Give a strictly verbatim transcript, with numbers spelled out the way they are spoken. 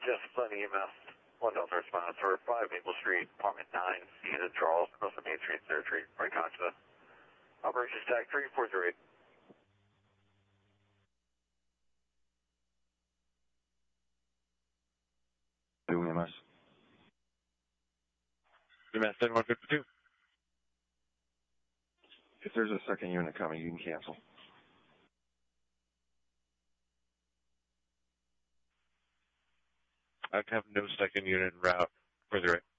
Just plenty of email. One Delta response for five Maple Street, apartment nine, unit Charles, across the Main Street, third Street, right Concha. Operations tag three four zero eight. Two E M S. E M S seven one good for two. If there's a second unit coming, you can cancel. I have no second unit en route. Further right.